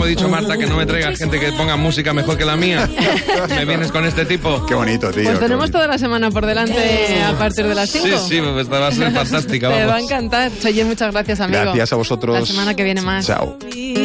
mismo he dicho, Marta, que no me traigas gente que ponga música mejor que la mía. Me vienes con este tipo. Qué bonito, tío. Pues tenemos toda la semana por delante a partir de las 5. Sí, pues va a ser fantástica. Te vamos. va a encantar. Oye, muchas gracias, amigo. Gracias a vosotros. La semana que viene más. Chao.